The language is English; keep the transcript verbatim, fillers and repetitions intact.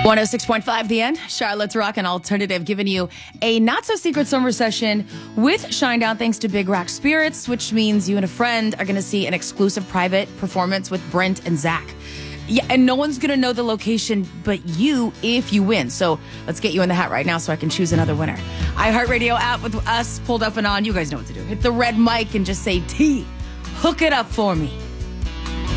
one oh six point five The End, Charlotte's Rock and Alternative, giving you a not-so-secret summer session with Shinedown thanks to Big Rock Spirits, which means you and a friend are going to see an exclusive private performance with Brent and Zach. Yeah, and no one's going to know the location but you if you win. So let's get you in the hat right now so I can choose another winner. iHeartRadio app with us pulled up and on. You guys know what to do. Hit the red mic and just say, T, hook it up for me.